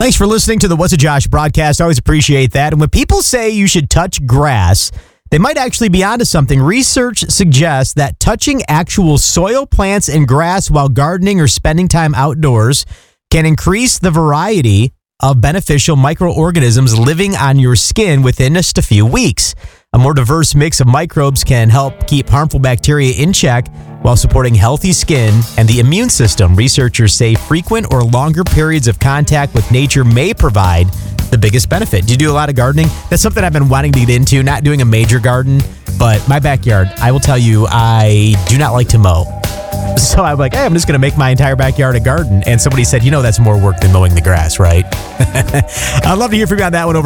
Thanks for listening to the What's a Josh broadcast. I always appreciate that. And when people say you should touch grass, they might actually be onto something. Research suggests that touching actual soil, plants, and grass while gardening or spending time outdoors can increase the variety of beneficial microorganisms living on your skin within just a few weeks. A more diverse mix of microbes can help keep harmful bacteria in check while supporting healthy skin and the immune system. Researchers say frequent or longer periods of contact with nature may provide the biggest benefit. Do you do a lot of gardening? That's something I've been wanting to get into, not doing a major garden, but my backyard, I will tell you, I do not like to mow. So I'm like, hey, I'm just going to make my entire backyard a garden. And somebody said, that's more work than mowing the grass, right? I'd love to hear from you on that one over